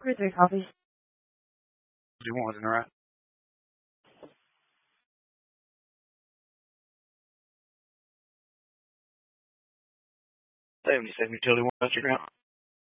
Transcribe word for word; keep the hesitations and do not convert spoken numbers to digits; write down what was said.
Three three coffee. Do you want, isn't it, right? seventy-seven utility one, Buster Ground.